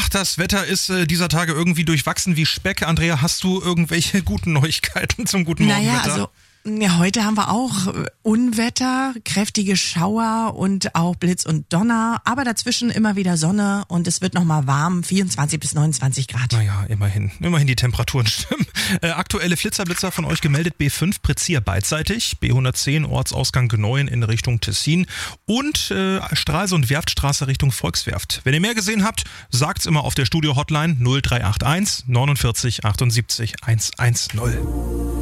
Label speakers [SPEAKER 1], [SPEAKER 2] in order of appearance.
[SPEAKER 1] das Wetter ist dieser Tage irgendwie durchwachsen wie Speck. Andrea, hast du irgendwelche guten Neuigkeiten zum guten Morgenwetter?
[SPEAKER 2] Ja, heute haben wir auch Unwetter, kräftige Schauer und auch Blitz und Donner, aber dazwischen immer wieder Sonne und es wird nochmal warm, 24 bis 29 Grad.
[SPEAKER 1] Naja, immerhin die Temperaturen stimmen. Aktuelle Flitzer von euch gemeldet, B5 Prezier beidseitig, B110 Ortsausgang Gneuen in Richtung Tessin und Stralsund Werftstraße Richtung Volkswerft. Wenn ihr mehr gesehen habt, sagt's immer auf der Studio-Hotline 0381 49 78 110.